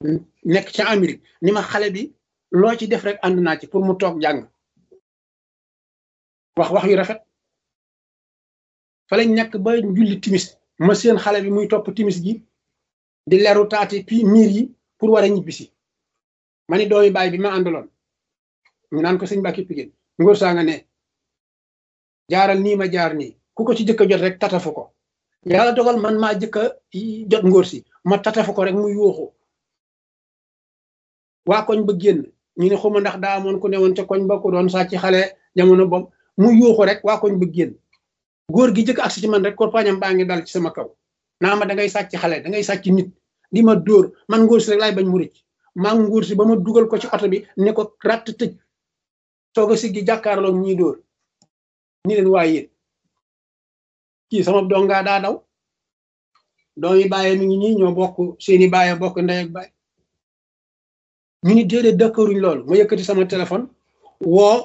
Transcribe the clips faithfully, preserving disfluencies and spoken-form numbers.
nekk ca Amérique ni ma xale bi loo ci def rek ànd naa ci pour mu toog jàng wax wax yu rafet fa lañ nekk ba julli timis ma seen xale bi muy topp timis gi di leru taati pi miir yi pour war a ñibbisi ma ni doomi baay bi ma àndaloon ñu naan ko sëñ Mbàkke Pigéen ngóor saa nga ne jaaral nii ma jaar nii ku ko ci jëkk a jot rek tatafu ko yàlla dogal man maa jëkk a jot ngóor si ma tatafu ko rek mu yuuxu waa koñ ba génn ñu ne xuma ndax daa amoon ku ne woon ca koñ ba ku doon sàcc xale jamono boobu mu yuuxu rek waa koñ ba génn góor gi jëkk agsi ci man rek korpañam baa ngi dal ci sama kaw naa ma da ngay sàcc xale da ngay sàcc nit di ma dóor man ngóor si rek laay bañ mu rëcc maa ngóor si ba ma dugal ko ci oto bi ne ko ratt tëj soog a siggi jàkkaarloo ñii dóor ni leen waaye yéen kii sama dongaa daa daw doomi bàyyi mi ngi nii ñoo bokk seeni bàyyi bokk ndey ak bàyyi ñu ni déedéet dëkkëruñ loolu ma yëkkati sama téléphone woo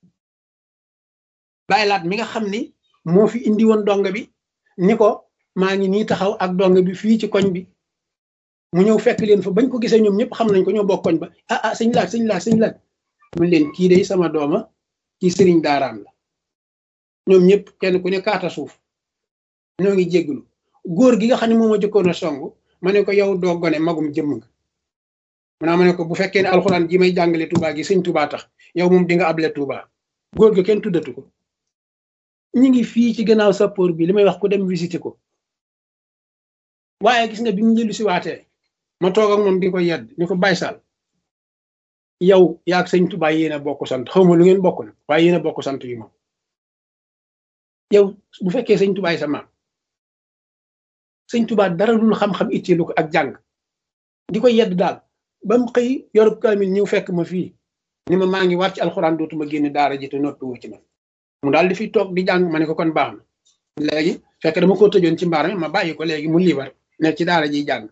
bàyyi laat mi nga xam ni moo fi indi woon donga bi ni ko maa ngi nii taxaw ak donga bi fii ci koñ bi mu ñëw fekk leen fa bañ ko gisee ñoom ñëpp xam nañ ko ñoo bokk koñ ba ah ah sëñ laaj sëñ laaj sëñ laaj mun leen kii day sama dooma kii sëriñ daaraam la ñoom ñëpp kenn ku ne kaata suuf ñoo ngi jégglu góor gi nga xam ne moo ma jëkkoon a song ma ne ko yow doo gone magum jëmm nga maanaam ma ne ko bu fekkee ne alxuraan ji may jàngale Touba gi sëñ Touba tax yow moom di nga able Touba góor ga kenn tuddatu ko ñu ngi fii ci gannaaw sappoor bi li may wax ku dem visiter ko waaye gis nga bi mu njëlu si waatee ma toog ak moom di ko yedd ni ko Baye Sall yow yaa ak sëñ Touba yéen a bokk sant xaw ma lu ngeen bokk nag waaye yéen a bokk sant yu moom yow bu fekkee sëñ Touba yi sa maam sëñ Touba dara dul xam-xam itteelu ko ak jàng di ko yedd daal ba mu xëy yorub kaamil ñëw fekk ma fii ni ma maa ngi war ci alxuraan dootuma génn daara ji te noppi wu ci man mu daal di fi toog di jàng ma ne ko kon baax na léegi fekk dama ko tëjoon ci mbaar mi ma bàyyi ko léegi mu liibar ne ci daara ji jàng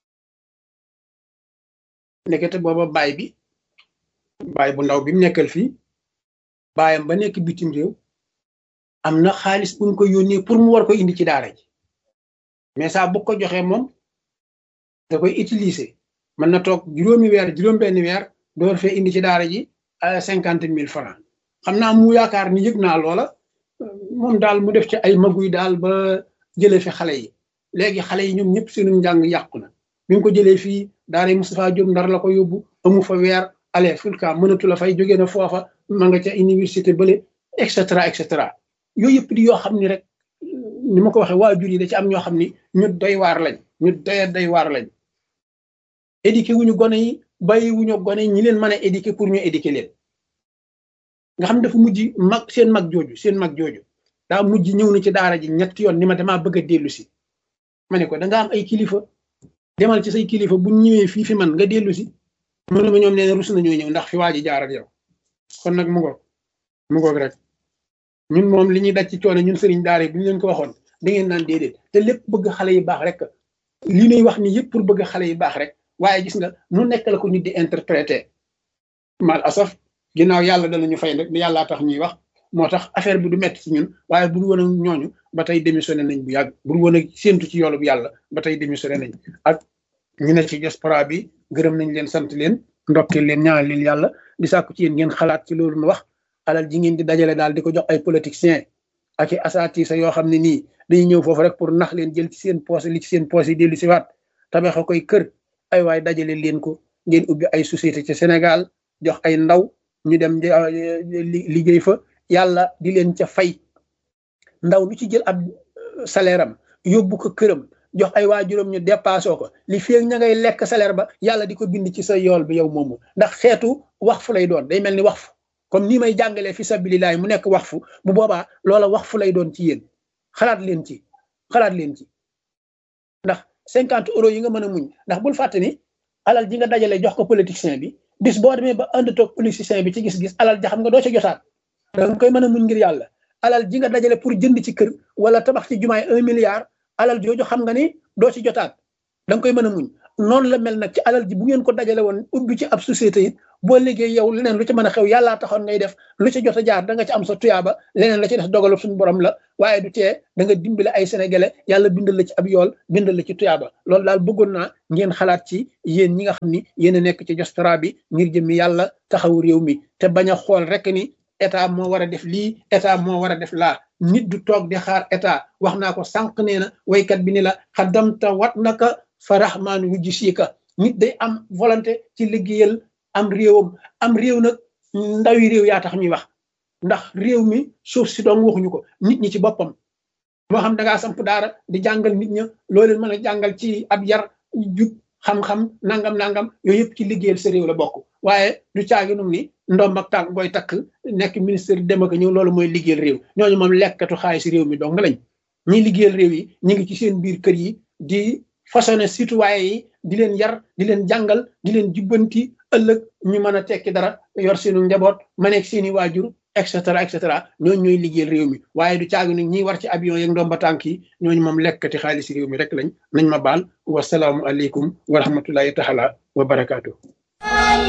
nekkete booba baay bi baay bu ndaw bi mu nekkal fii baayam ba nekk bitim réew am na xaalis bu mu ko yónnee pour mu war ko indi ci daara ji mais saa bu ko joxee moom da koy utiliser mën na toog juróomi weer juróom benn weer door fee indi ci daara ji cinquante mille francs xam naa mu yaakaar ni yëg naa loola moom daal mu def ci ay maguy daal ba jële fi xale yi léegi xale yi ñoom ñëpp seenu njàng yàqu na bi mu ko jëlee fii daara Moustapha Diop Ndar la ko yóbbu amu fa weer ale fulka mënatu la fay jógee na foofa ma nga ca université bële et cetera et cetera yooyu yëpp di yoo xam ni rek ni ma ko waxee waajur yi da ci am ñoo xam ni ñu doy waar lañ ñu doy doy waar lañ éduqué wuñu gone yi bàyyi wuñu gone yi ñi leen mën a éduqué pour ñu éduqué leen nga xam dafa mujj mag seen mag jooju seen mag jooju daa mujj ñëw na ci daara ji ñetti yoon ni ma damaa bëgg a dellu si ma ne ko da nga am ay kilifa demal ci say kilifa bu ñëwee fii fi man nga dellu si mu ne ma ñoom nee na rus nañoo ñëw ndax fi waa ji jaar ak yow kon nag mu ngoog mu ngoog rek ñun moom li ñuy daj ci coono ñun sëriñ daara yi bu ñu leen ko waxoon da ngeen naan déedéet te lépp bëgg xale yi baax rek li ñuy wax ni yëpp pour bëgg xale yi baax rek waaye gis nga nu nekk la ko nit di interpréter mal asaf ginnaaw yàlla danañu fay rek yàllaa tax ñuy wax moo tax affaire bi du metti ci ñun waaye bu dul woon ak ñooñu ba tey démissionné nañ bu yàgg bu dul woon ak séentu ci yoolu bu yàlla ba tey démissionné nañ ak ñu ne ci diaspora bi gërëm nañ leen sant leen ndokkeel leen ñaanal leen yàlla di sàkku ci yéen ngeen xalaat ci loolu nu wax alal ji ngeen di dajale daal di ko jox ay politiciens ak i asaatiisa yoo xam ne nii dañuy ñëw foofu rek pour nax leen jël ci seen poos li ci seen poos yi dellu si waat tabaxa koy kër ay waay dajale leen ko ngeen ubbi ay société ci Sénégal jox ay ndaw ñu dem liggéey fa yàlla di leen ca fay ndaw lu ci jël ab salaire am yóbbu ko këram jox ay waajuram ñu dépassé ko li feeg ña ngay lekk salaire ba yàlla di ko bind ci sa yool bi yow moomu ndax xeetu wax fu lay doon day mel ni wax fu comme nii may jàngalee fi sabilillahi mu nekk wax fu bu boobaa loola wax fu lay doon ci yéen xalaat leen ci xalaat leen ci ndax cinquante euros yi nga mën a muñ ndax bul fàtte ni alal ji nga dajale jox ko politicien bi bis boo demee ba ànd toog politicien bi ci gis-gis alal ja xam nga doo ca jotaat da nga koy mën a muñ ngir yàlla alal ji nga dajale pour jënd ci kër wala tabax ci jumaay un milliard alal jooju xam nga ni doo ci jotaat da nga koy mën a muñ noonu la mel nag ci alal ji bu ngeen ko dajale woon ubbi ci ab société it boo liggéey yow leneen lu ci mën a xew yàllaa taxoon ngay def lu ci jot a jaar da nga ci am sa tuyaaba leneen la ci def dogalu suñu borom la waaye du tee da nga dimbale ay sénégalais yàlla bindal la ci ab yool bindal la ci tuyaaba loolu daal bëggoon naa ngeen xalaat ci yéen ñi nga xam ni yéen a nekk ci diaspora bi ngir jëmmi yàlla taxaw réew mi te bañ a xool rek ni état moo war a def lii état moo war a def laa nit du toog di xaar état wax naa ko sànq nee na waykat bi ni la xaddamta wat naka fa rahmaan wu ji siika nit day am volonté ci liggéeyal am réewam am réew nag ndawi réew yaa tax ñuy wax ndax réew mi suuf si doon waxuñu ko nit ñi ci boppam moo xam da ngaa samp daara di jàngal nit ña loo leen mën a jàngal ci ab yar jub xam-xam nangam nangam yooyu yëpp ci liggéeyal sa réew la bokk waaye du caagi num ni ndoom ak tànk booy takk nekk ministre dem ak ñëw loolu mooy liggéeyal réew ñooñu moom lekkatu xaalis réew mi dong lañ ñi liggéeyal réew yi ñu ngi ci seen biir kër yi di façonné citoyen yi di leen yar di leen jàngal di leen jubbanti ëllëg ñu mën a tekki dara yor seenu njaboot ma nekk seeni waajur et cetera et cetera ñooñu ñooy liggéeyal réew mi waaye du caagi nag ñiy war ci avion yeeg ndomba tànk yi ñooñu moom lekkati xaalis réew mi rek lañ nañ ma baal wasalaamu aleykum wa rahmatullahi taala wa barakaatu.